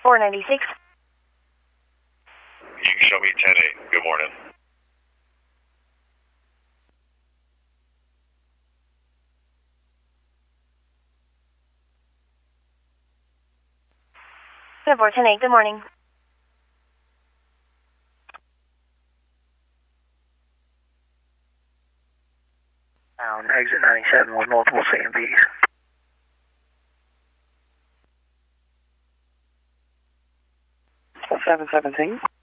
496. You can show me 10-8. Good morning. Good 410-8. Good morning. Exit 97 with multiple CMVs. 717.